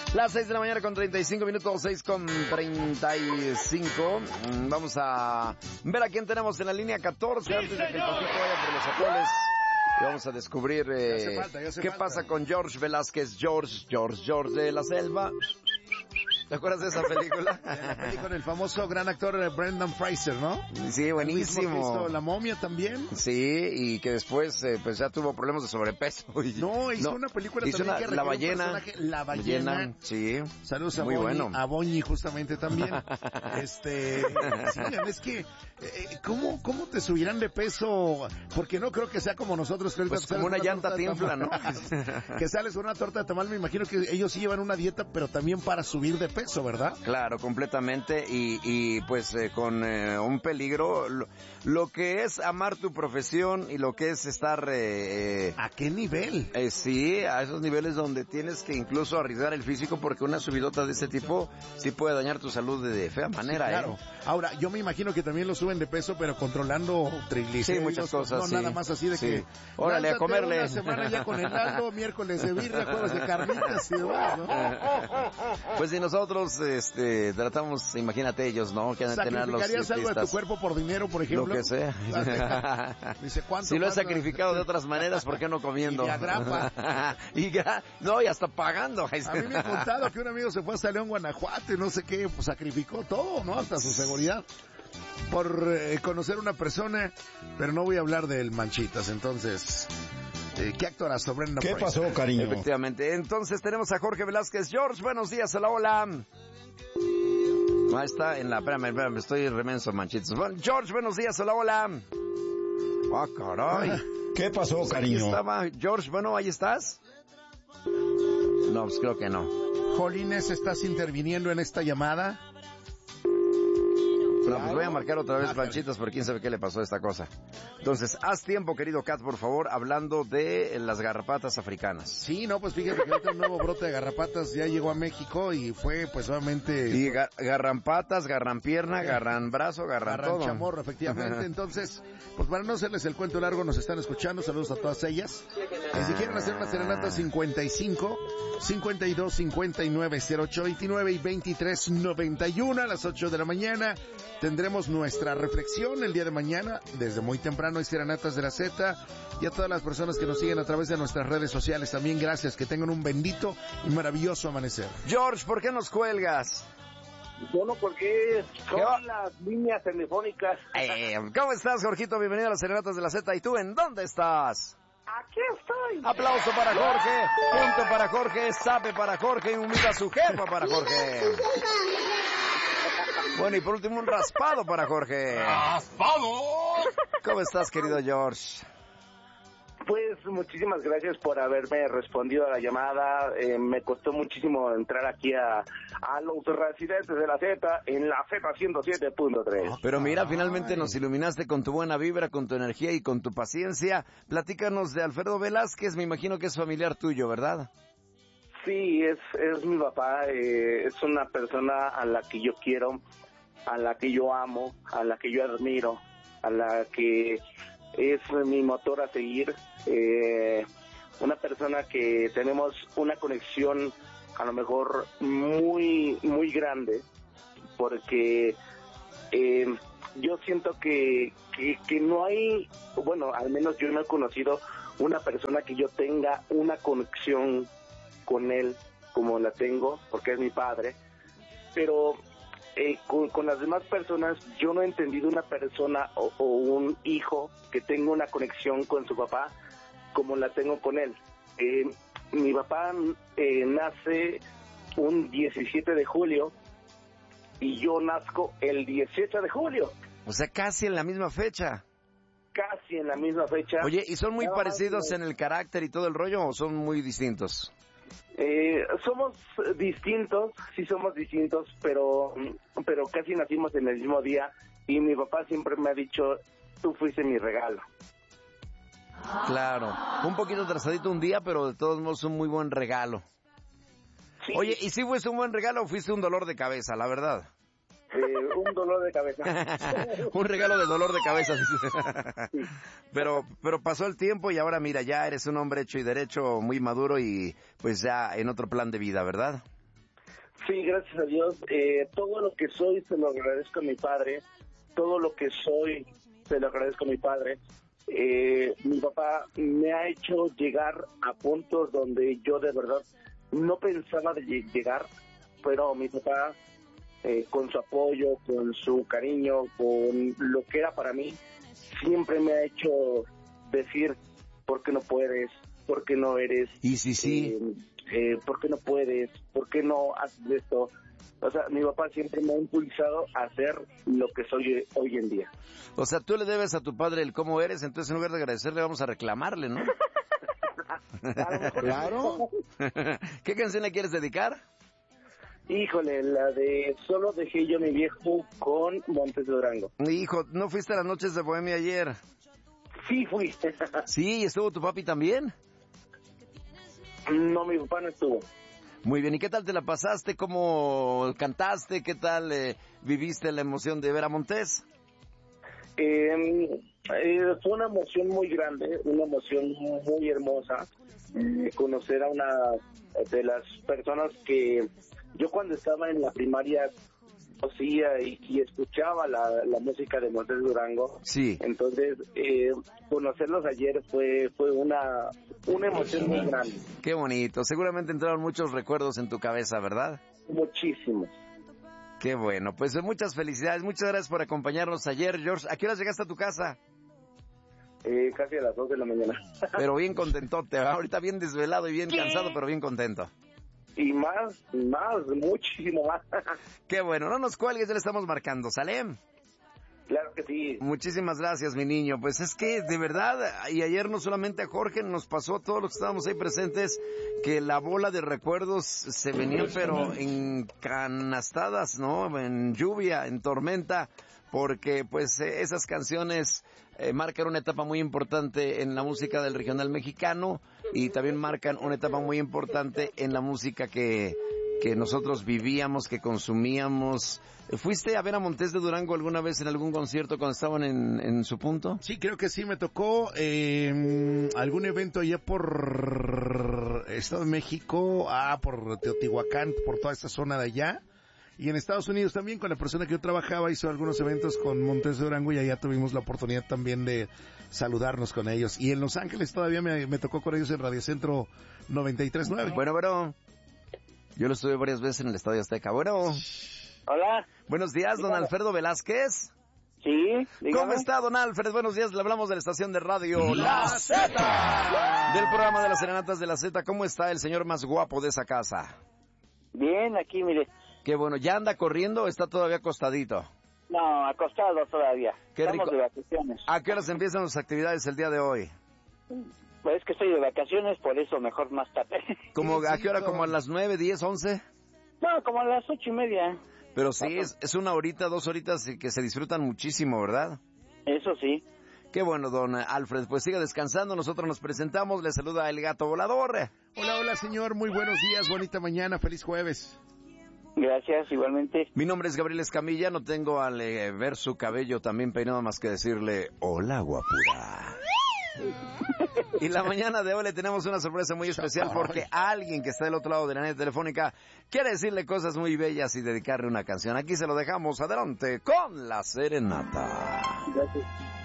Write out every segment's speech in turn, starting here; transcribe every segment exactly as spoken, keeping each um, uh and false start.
Las seis de la mañana con treinta y cinco minutos, seis con treinta y cinco. Vamos a ver a quién tenemos en la línea catorce antes de que el Patito vaya por los atoles. Y vamos a descubrir eh, ya hace falta, ya hace qué falta. pasa con George Velázquez, George, George, George de la Selva. ¿Te acuerdas de esa película? La película con el famoso gran actor Brendan Fraser, ¿no? Sí, buenísimo. El mismo que hizo La Momia también. Sí, y que después eh, pues ya tuvo problemas de sobrepeso. Y, no, hizo no, una película hizo también una, que La Ballena. La Ballena. Ballena. Sí. Saludos a Muy Boñi, bueno. a Boñi justamente también. este, sí, es que, eh, ¿cómo, ¿cómo te subirán de peso? Porque no creo que sea como nosotros. Que pues como una, una llanta te infla, ¿no? Que sales con una torta de tamal, me imagino que ellos sí llevan una dieta, pero también para subir de peso, ¿verdad? Claro, completamente, y, y pues eh, con eh, un peligro, lo, lo que es amar tu profesión y lo que es estar... Eh, ¿A qué nivel? Eh, sí, a esos niveles donde tienes que incluso arriesgar el físico, porque una subidota de ese tipo sí puede dañar tu salud de, de fea manera. Sí, claro. ¿eh? Ahora, yo me imagino que también lo suben de peso, pero controlando triglicéridos. Sí, muchas cosas, No, sí. nada más así de sí. que... Órale, a comerle. Una semana ya con el Aldo, miércoles de birria, jueves de carnitas y demás, ¿no? Pues si nosotros este, tratamos, imagínate ellos, ¿no? Que han de tener los ¿Sacrificarías algo de tu cuerpo por dinero, por ejemplo? Lo que sea. Dice, ¿cuánto? Si lo he ¿cuánto? sacrificado de otras maneras, ¿por qué no comiendo? Y me agrapa. y gra... No, y hasta pagando. A mí me han contado que un amigo se fue hasta León, Guanajuato, y no sé qué, pues sacrificó todo, ¿no? Hasta su seguridad. Por eh, conocer una persona, pero no voy a hablar del Manchitas, entonces... Eh, ¿Qué actorazo, Brendan ¿Qué Fraser? pasó, cariño? Efectivamente. Entonces tenemos a Jorge Velázquez. George, buenos días, hola, hola. Ahí está en la... Espérame, espérame, estoy remenso, Manchitos. Bueno, George, buenos días, hola, hola. Ah, caray. ¿Qué pasó, Pues cariño? aquí estaba George, bueno, ¿ahí estás? No, pues creo que no. Jolines, ¿estás interviniendo en esta llamada? No, pues voy a marcar otra vez, Panchitas, porque quién sabe qué le pasó a esta cosa. Entonces, haz tiempo, querido Kat, por favor, hablando de las garrapatas africanas. Sí, no, pues fíjate que ahorita un nuevo brote de garrapatas ya llegó a México y fue, pues, obviamente... Y ga- garrampatas, garrampierna, garranbrazo, garran todo. Garranchamorro, efectivamente. Entonces, pues para no hacerles el cuento largo, nos están escuchando. Saludos a todas ellas. Y si quieren hacer una serenata, cincuenta y cinco, cincuenta y dos, cincuenta y nueve, cero ocho veintinueve y veintitrés noventa y uno a las ocho de la mañana. Tendremos nuestra reflexión el día de mañana, desde muy temprano, hay serenatas de la Z, y a todas las personas que nos siguen a través de nuestras redes sociales también, gracias, que tengan un bendito y maravilloso amanecer. George, ¿por qué nos cuelgas? Bueno, porque ¿Qué va? son las líneas telefónicas. Eh, ¿Cómo estás, Jorgito? Bienvenido a las serenatas de la Z. ¿Y tú en dónde estás? Aquí estoy. Aplauso para Jorge, punto para Jorge, sape para Jorge y un mito a su jefa para Jorge. Bueno, y por último un raspado para Jorge. ¡Raspado! ¿Cómo estás, querido George? Pues muchísimas gracias por haberme respondido a la llamada. Eh, me costó muchísimo entrar aquí a, a los residentes de la Z en la Z ciento siete punto tres. Pero mira, finalmente nos iluminaste con tu buena vibra, con tu energía y con tu paciencia. Platícanos de Alfredo Velázquez, me imagino que es familiar tuyo, ¿verdad? Sí, es, es mi papá. Eh, es una persona a la que yo quiero, a la que yo amo, a la que yo admiro, a la que es mi motor a seguir. Eh, una persona que tenemos una conexión a lo mejor muy muy grande, porque eh, yo siento que, que que no hay, bueno, al menos yo no he conocido una persona que yo tenga una conexión con él como la tengo, porque es mi padre, pero eh, con, con las demás personas yo no he entendido una persona o, o un hijo que tenga una conexión con su papá como la tengo con él. Eh, mi papá eh, nace un diecisiete de julio y yo nazco el dieciocho de julio. O sea, casi en la misma fecha. Casi en la misma fecha. Oye, ¿y son muy Nada parecidos más, en el carácter y todo el rollo o son muy distintos? Eh, somos distintos, sí somos distintos, pero pero casi nacimos en el mismo día y mi papá siempre me ha dicho, tú fuiste mi regalo. Claro, un poquito atrasadito un día, pero de todos modos un muy buen regalo. Sí. Oye, ¿y si fuiste un buen regalo o fuiste un dolor de cabeza, la verdad? Eh, un dolor de cabeza. Un regalo de dolor de cabeza. pero pero pasó el tiempo y ahora mira, ya eres un hombre hecho y derecho, muy maduro y pues ya en otro plan de vida, ¿verdad? Sí, gracias a Dios. Eh, todo lo que soy se lo agradezco a mi padre. Todo lo que soy se lo agradezco a mi padre. Eh, mi papá me ha hecho llegar a puntos donde yo de verdad no pensaba de llegar, pero mi papá, eh, con su apoyo, con su cariño, con lo que era para mí, siempre me ha hecho decir, ¿por qué no puedes? ¿Por qué no eres? Y sí, sí. Eh, eh, ¿Por qué no puedes? ¿Por qué no haces esto? O sea, mi papá siempre me ha impulsado a hacer lo que soy hoy en día. O sea, tú le debes a tu padre el cómo eres, entonces en lugar de agradecerle vamos a reclamarle, ¿no? Claro. ¿Qué canción le quieres dedicar? Híjole, la de Solo dejé yo a mi viejo con Montes de Durango. Hijo, ¿no fuiste a las noches de Bohemia ayer? Sí fui. Sí, ¿estuvo tu papi también? No, mi papá no estuvo. Muy bien, ¿y qué tal te la pasaste? ¿Cómo cantaste? ¿Qué tal eh, viviste la emoción de ver a Montés? Eh, eh, fue una emoción muy grande, una emoción muy hermosa, eh, conocer a una de las personas que yo cuando estaba en la primaria conocía y, y escuchaba la, la música de Montes Durango. Sí. Entonces, eh, conocerlos ayer fue fue una, una emoción muy grande. Qué bonito, seguramente entraron muchos recuerdos en tu cabeza, ¿verdad? Muchísimos. Qué bueno, pues muchas felicidades, muchas gracias por acompañarnos ayer, George. ¿A qué hora llegaste a tu casa? Eh, casi a las dos de la mañana. Pero bien contentote, ¿verdad? Ahorita bien desvelado y bien cansado, pero bien contento. Y más, más, muchísimo más. Qué bueno, no nos cuelgues, ya le estamos marcando, ¿sale? Claro que sí. Muchísimas gracias, mi niño. Pues es que, de verdad, y ayer no solamente a Jorge, nos pasó a todos los que estábamos ahí presentes, que la bola de recuerdos se venían, pero en canastadas, ¿no? En lluvia, en tormenta, porque pues eh, esas canciones eh, marcan una etapa muy importante en la música del regional mexicano y también marcan una etapa muy importante en la música que... que nosotros vivíamos, que consumíamos. ¿Fuiste a ver a Montés de Durango alguna vez en algún concierto cuando estaban en, en su punto? Sí, creo que sí, me tocó eh, algún evento allá por Estado de México, ah, por Teotihuacán, por toda esta zona de allá. Y en Estados Unidos también, con la persona que yo trabajaba, hizo algunos eventos con Montés de Durango y allá tuvimos la oportunidad también de saludarnos con ellos. Y en Los Ángeles todavía me, me tocó con ellos en Radio Centro noventa y tres punto nueve. Bueno, bueno. Yo lo estuve varias veces en el Estadio Azteca. Bueno. Hola. Buenos días, don Alfredo Velázquez. Sí, dígame. ¿Cómo está, don Alfred? Buenos días, le hablamos de la estación de radio La Zeta. Del programa de las serenatas de La Zeta. ¿Cómo está el señor más guapo de esa casa? Bien, aquí, mire. Qué bueno, ¿ya anda corriendo o está todavía acostadito? No, acostado todavía. Qué Estamos rico. de vacaciones. ¿A qué horas empiezan las actividades el día de hoy? Pues es que estoy de vacaciones, por eso mejor más tarde. ¿Cómo, ¿A qué hora? ¿Como a las nueve, diez, once? No, como a las ocho y media. Pero sí, es, es una horita, dos horitas que se disfrutan muchísimo, ¿verdad? Eso sí. Qué bueno, don Alfred. Pues siga descansando, nosotros nos presentamos, le saluda el gato volador. Hola, hola señor, muy buenos días, bonita mañana, feliz jueves. Gracias, igualmente. Mi nombre es Gabriel Escamilla, no tengo al eh, ver su cabello también peinado más que decirle, hola guapura. Y la mañana de hoy le tenemos una sorpresa muy especial porque alguien que está del otro lado de la línea telefónica quiere decirle cosas muy bellas y dedicarle una canción. Aquí se lo dejamos, adelante con la serenata. Gracias.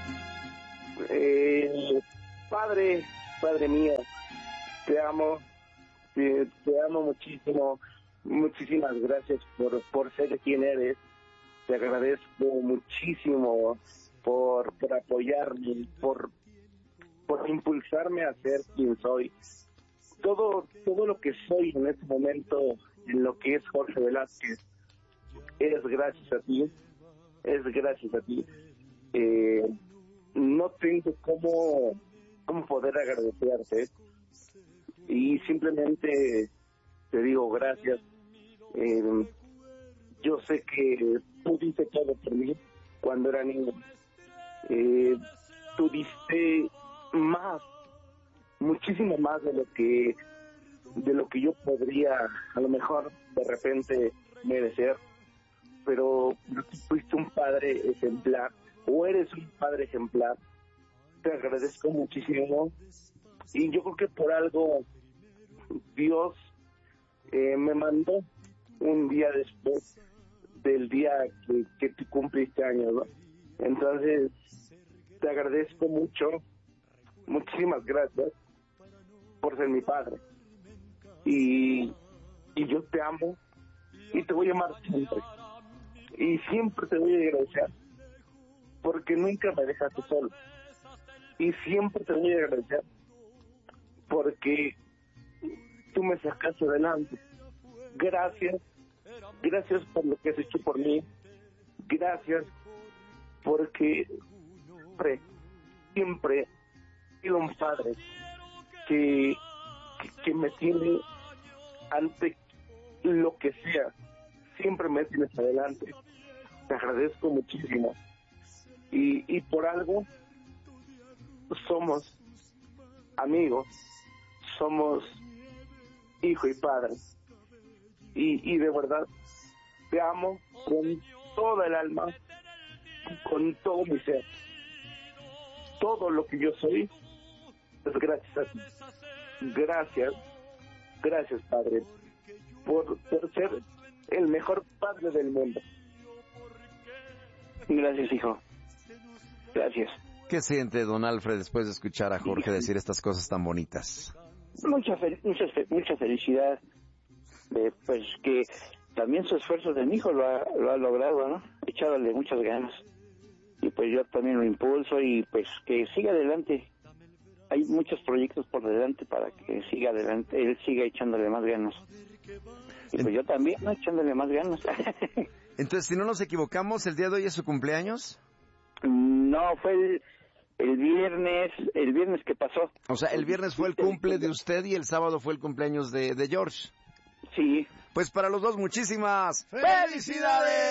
Eh, padre, padre mío, te amo, te, te amo muchísimo, muchísimas gracias por, por ser quien eres. Te agradezco muchísimo por, por apoyarme, por por impulsarme a ser quien soy. Todo todo lo que soy en este momento, en lo que es Jorge Velázquez, es gracias a ti, es gracias a ti. Eh, no tengo cómo, cómo poder agradecerte y simplemente te digo gracias. Eh, yo sé que tú diste todo por mí cuando era niño. Eh, tú diste más, muchísimo más de lo que de lo que yo podría a lo mejor de repente merecer, pero tú fuiste un padre ejemplar o eres un padre ejemplar. Te agradezco muchísimo y yo creo que por algo Dios eh, me mandó un día después del día que, que tú cumpliste años, ¿no? Entonces, te agradezco mucho, muchísimas gracias por ser mi padre. Y, y yo te amo y te voy a amar siempre. Y siempre te voy a agradecer porque nunca me dejaste solo. Y siempre te voy a agradecer porque tú me sacaste adelante. Gracias, gracias por lo que has hecho por mí. Gracias porque siempre, siempre he sido un padre que, que, que me tiene ante lo que sea. Siempre me tienes adelante. Te agradezco muchísimo. Y, y por algo somos amigos, somos hijo y padre. Y, y de verdad te amo con toda el alma, con todo mi ser. Todo lo que yo soy es gracias a ti. Gracias, gracias Padre, por, por ser el mejor padre del mundo. Gracias, hijo. Gracias. ¿Qué siente don Alfred después de escuchar a Jorge decir estas cosas tan bonitas? Mucha, fel- mucha, fe- mucha felicidad. Eh, pues que también su esfuerzo de mi hijo lo ha, lo ha logrado, ¿no? Echándole muchas ganas. Y pues yo también lo impulso y pues que siga adelante. Hay muchos proyectos por delante para que siga adelante, él siga echándole más ganas. Y pues yo también, ¿no? Echándole más ganas. Entonces, si no nos equivocamos, ¿el día de hoy es su cumpleaños? No, fue el, el viernes, el viernes que pasó. O sea, el viernes fue el cumple de usted y el sábado fue el cumpleaños de, de George. Sí. Pues para los dos, muchísimas felicidades.